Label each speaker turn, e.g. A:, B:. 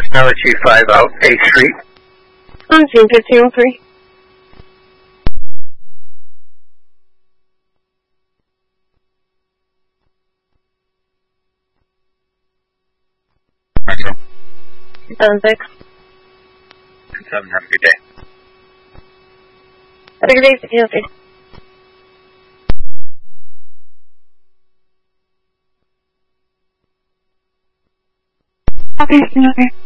A: Tower 25 out, 8th Street.
B: On June 1503.
A: Metro.
B: 76.
A: 7, have a good day.
B: Have a good day, okay. Okay, okay.